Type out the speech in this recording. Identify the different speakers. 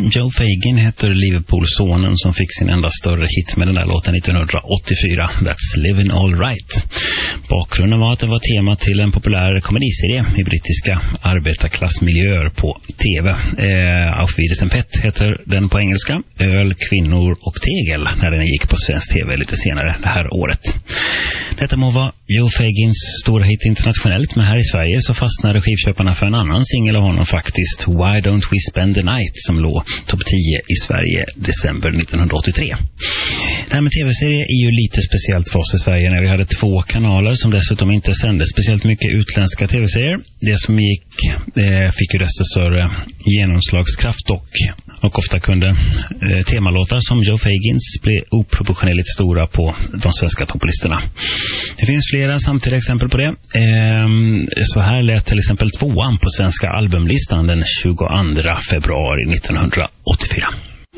Speaker 1: Joe Fagin heter Liverpool-sonen som fick sin enda större hit med den där låten 1984, That's Living All Right. Bakgrunden var att det var tema till en populär komediserie i brittiska arbetarklassmiljöer på tv. Auf Wiedersehen Pet heter den på engelska. Öl, kvinnor och tegel, när den gick på svensk tv lite senare det här året. Detta må vara Joe Fagins stora hit internationellt, men här i Sverige så fastnade skivköparna för en annan singel av honom faktiskt, Why Don't We Spend the Night, som låg topp 10 i Sverige december 1983. Det här med tv-serier är ju lite speciellt för oss i Sverige när vi hade 2 kanaler som dessutom inte sände speciellt mycket utländska tv-serier. Det som gick fick ju desto större genomslagskraft och ofta kunde temalåtar som Joe Fagins bli oproportionerligt stora på de svenska topplistorna. Det finns flera samtidiga exempel på det. Så här lät till exempel 2:an på svenska albumlistan den 22 februari 1984.